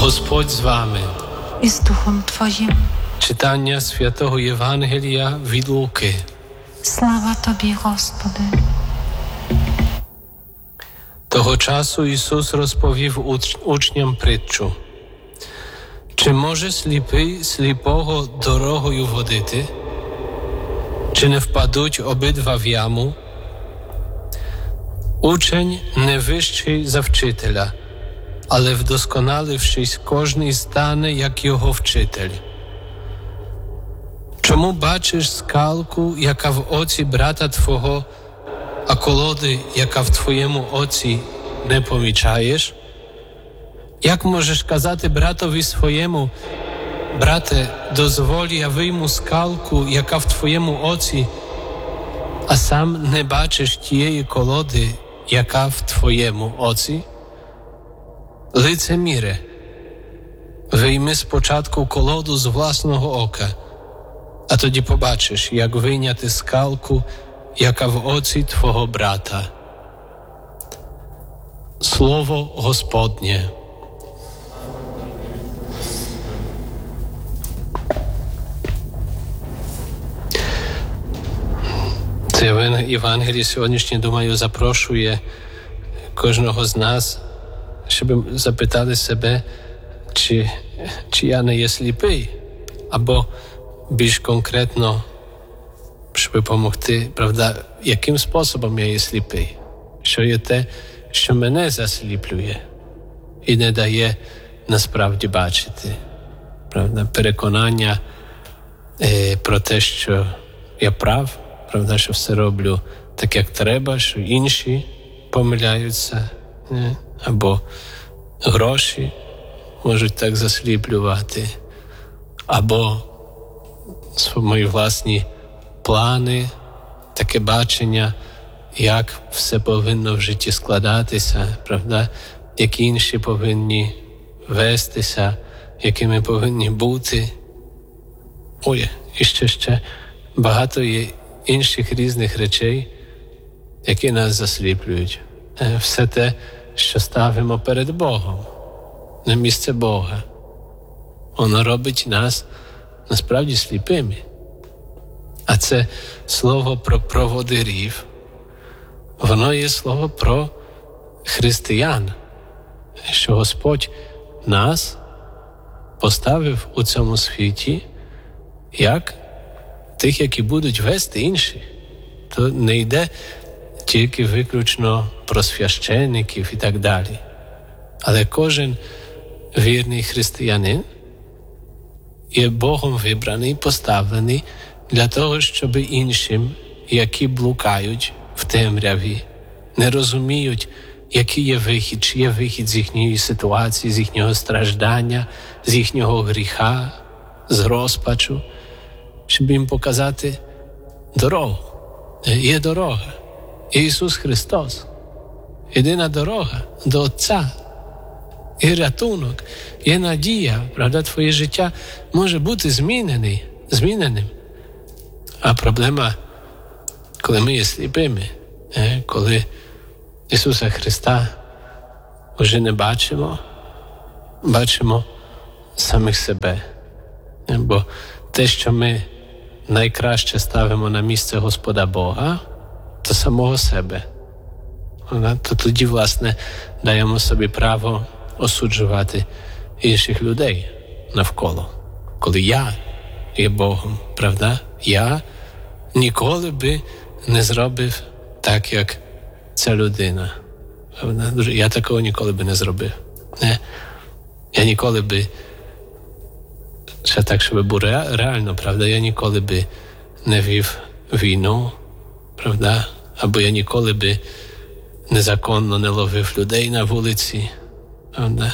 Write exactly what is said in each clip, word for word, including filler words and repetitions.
Господь з вами. І з Духом Твоїм. Читання Святого Євангелія від Луки. Слава Тобі, Господи. Того часу Ісус розповів уч... учням притчу. Чи може сліпий сліпого дорогою водити? Чи не впадуть обидва в яму? Учень не вищий за вчителя, але вдосконалившись, кожний стане, як його вчитель. Чому бачиш скалку, яка в оці брата твого, а колоди, яка в твоєму оці, не помічаєш? Як можеш казати братові своєму: брате, дозволь, я вийму скалку, яка в твоєму оці, а сам не бачиш тієї колоди, яка в твоєму оці? Лицеміре, вийми спочатку колоду з власного ока, а тоді побачиш, як вийняти скалку, яка в оці твого брата. Слово Господнє. Це Євангеліє сьогоднішнє, думаю, запрошує кожного з нас, щоб запитали себе, чи, чи я не є сліпий, або більш конкретно, щоб допомогти, правда, яким способом я є сліпий, що є те, що мене засліплює і не дає насправді бачити, правда, переконання е, про те, що я прав, правда, що все роблю так, як треба, що інші помиляються, не? Або гроші можуть так засліплювати, або мої власні плани, таке бачення, як все повинно в житті складатися, правда, як інші повинні вестися, якими повинні бути. Ой, і ще ще багато є інших різних речей, які нас засліплюють. Все те, що ставимо перед Богом, на місце Бога, воно робить нас насправді сліпими. А це слово про проводирів, воно є слово про християн, що Господь нас поставив у цьому світі як тих, які будуть вести інших. То не йде тільки виключно про священників і так далі. Але кожен вірний християнин є Богом вибраний, поставлений для того, щоб іншим, які блукають в темряві, не розуміють, який є вихід, чи є вихід з їхньої ситуації, з їхнього страждання, з їхнього гріха, з розпачу, щоб їм показати дорогу. Є дорога. Ісус Христос. Єдина дорога до Отця. І рятунок, є надія, правда, твоє життя може бути змінений, зміненим. А проблема, коли ми є сліпими, коли Ісуса Христа вже не бачимо, бачимо самих себе. Бо те, що ми найкраще ставимо на місце Господа Бога, то самого себе. То тоді, власне, даємо собі право осуджувати інших людей навколо. Коли я є Богом, правда? Я ніколи би не зробив так, як ця людина. Правда? Я такого ніколи би не зробив. Не? Я ніколи би, ще так, щоб було реально, правда? Я ніколи би не вів війну, правда? Або я ніколи би незаконно не ловив людей на вулиці, правда?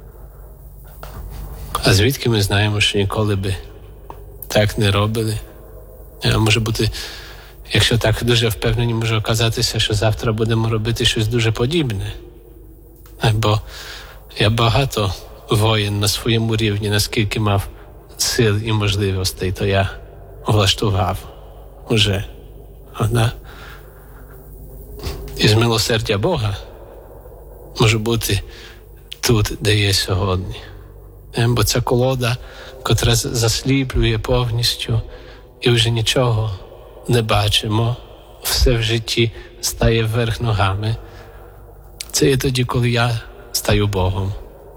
А звідки ми знаємо, що ніколи би так не робили? А може бути, якщо так дуже впевнені, може оказатися, що завтра будемо робити щось дуже подібне. Бо я багато воєн на своєму рівні, наскільки мав сил і можливостей, то я влаштував уже. Правда? І з милосердя Бога може бути тут, де є сьогодні. Бо це колода, котра засліплює повністю, і вже нічого не бачимо. Все в житті стає вверх ногами. Це є тоді, коли я стаю Богом.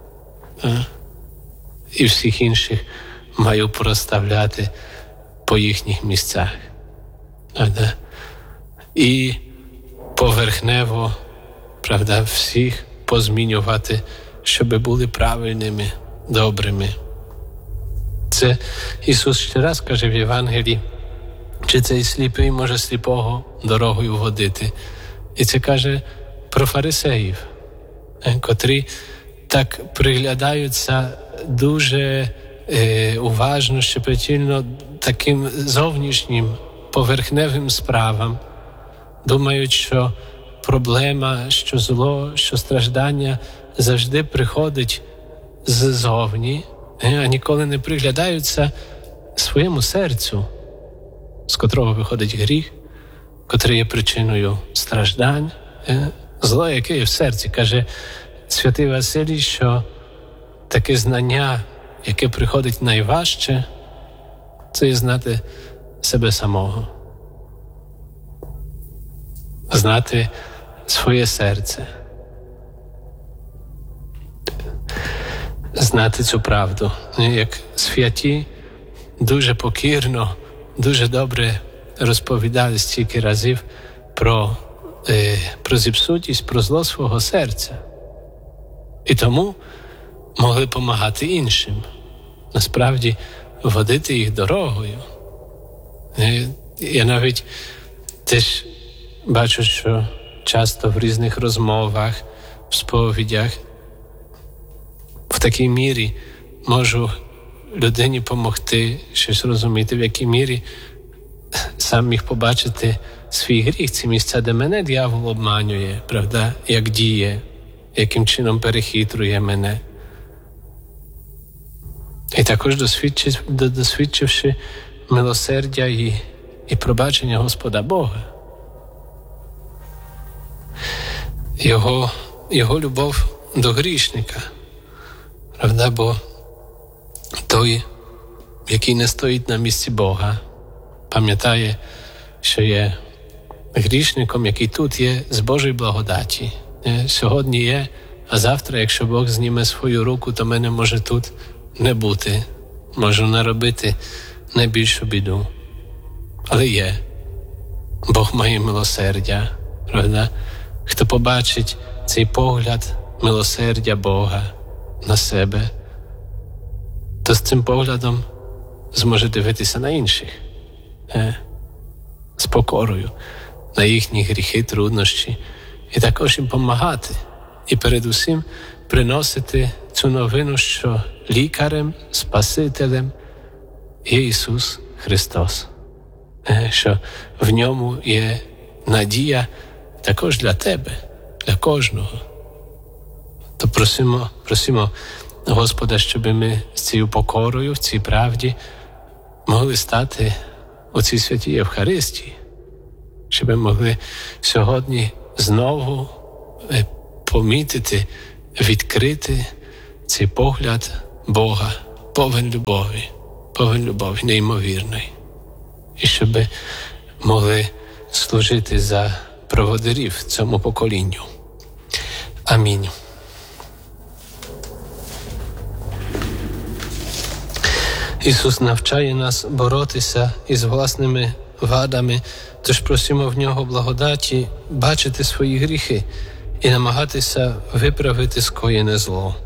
І всіх інших маю проставляти по їхніх місцях. І поверхнево, правда, всіх позмінювати, щоб були правильними, добрими. Це Ісус ще раз каже в Євангелії, чи цей сліпий може сліпого дорогою водити. І це каже про фарисеїв, котрі так приглядаються дуже е, уважно, щепетільно таким зовнішнім, поверхневим справам. Думають, що проблема, що зло, що страждання завжди приходить ззовні, а ніколи не приглядаються своєму серцю, з котрого виходить гріх, котрий є причиною страждань. Зло, яке є в серці. Каже святий Василій, що таке знання, яке приходить найважче, це є знати себе самого. Знати своє серце. Знати цю правду. Як святі дуже покірно, дуже добре розповідали стільки разів про, е, про зіпсутість, про зло свого серця. І тому могли допомагати іншим. Насправді, водити їх дорогою. Е, я навіть теж бачу, що часто в різних розмовах, в сповідях в такій мірі можу людині допомогти щось розуміти, в якій мірі сам міг побачити свій гріх, ці місця, де мене диявол обманює, правда, як діє, яким чином перехитрує мене. І також досвідчивши милосердя і, і пробачення Господа Бога. Його, його любов до грішника, правда, бо той, який не стоїть на місці Бога, пам'ятає, що є грішником, який тут є з Божої благодаті. Сьогодні є, а завтра, якщо Бог зніме свою руку, то мене може тут не бути. Можу наробити найбільшу біду. Але є. Бог має милосердя, правда? Хто побачить цей погляд милосердя Бога на себе, то з цим поглядом зможе дивитися на інших. Е? З покорою на їхні гріхи, труднощі. І також їм допомагати. І передусім приносити цю новину, що лікарем, Спасителем є Ісус Христос. Е? Що в ньому є надія також для тебе, для кожного. То просимо, просимо Господа, щоб ми з цією покорою, в цій правді могли стати у цій святій Євхаристії, щоб ми могли сьогодні знову помітити, відкрити цей погляд Бога, повен любові, повен любові неймовірної. І щоб могли служити за проводирів цьому поколінню. Амінь. Ісус навчає нас боротися із власними вадами, тож просимо в Нього благодаті бачити свої гріхи і намагатися виправити скоєне зло.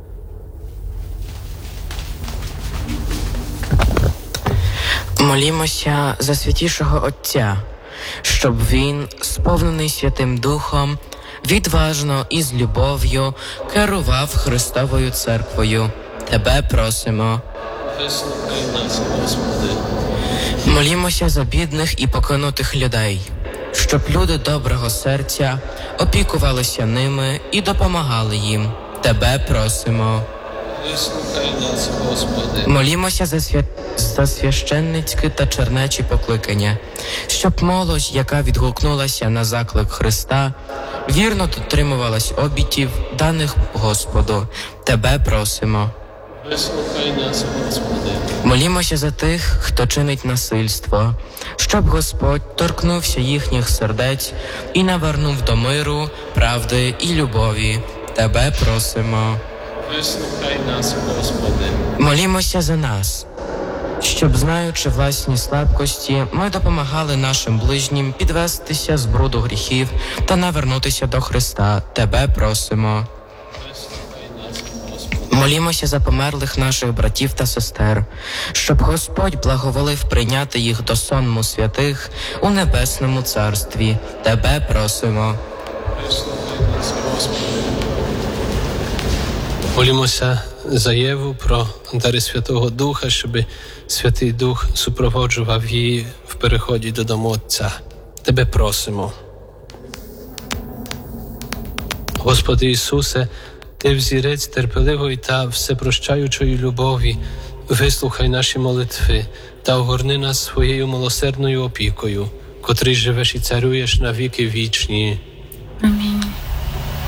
Молімося за святішого Отця, щоб він, сповнений Святим Духом, відважно і з любов'ю керував Христовою Церквою. Тебе просимо. Вислухай нас, Господи. Молімося за бідних і покинутих людей, щоб люди доброго серця опікувалися ними і допомагали їм. Тебе просимо. Вислухай нас, Господи. Молімося за, свя... за священницьке та чернечі покликання, щоб молодь, яка відгукнулася на заклик Христа, вірно дотримувалась обітів, даних Господу. Тебе просимо. Вислухай нас, Господи. Молімося за тих, хто чинить насильство, щоб Господь торкнувся їхніх сердець і навернув до миру, правди і любові. Тебе просимо. Вислухай нас, Господи. Молімося за нас, щоб, знаючи власні слабкості, ми допомагали нашим ближнім підвестися з бруду гріхів та навернутися до Христа. Тебе просимо. Молімося за померлих наших братів та сестер, щоб Господь благоволив прийняти їх до сонму святих у небесному царстві. Тебе просимо. Молімося за Єву про дари Святого Духа, щоб Святий Дух супроводжував її в переході додому Отця. Тебе просимо. Господи Ісусе, Ти взірець терпеливої та всепрощаючої любові, вислухай наші молитви та огорни нас своєю милосердною опікою, котрий живеш і царюєш на віки вічні. Амінь.